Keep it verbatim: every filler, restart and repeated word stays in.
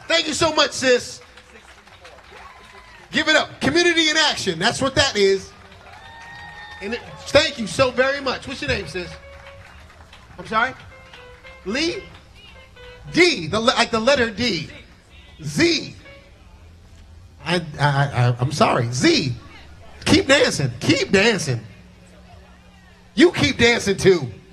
Thank you so much, sis. Give it up. Community in action. That's what that is. And it, thank you so very much. What's your name, sis? I'm sorry? Lee? D. The, like the letter D. Z. I, I, I, I'm sorry. Z. Keep dancing. Keep dancing. You keep dancing too.